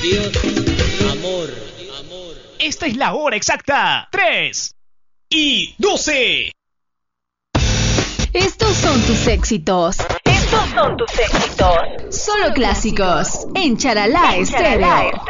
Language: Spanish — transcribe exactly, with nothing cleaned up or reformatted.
Dios, amor, amor. Esta es la hora exacta. tres y doce. Estos son tus éxitos. Estos son tus éxitos. Solo clásicos en Charalá Estéreo.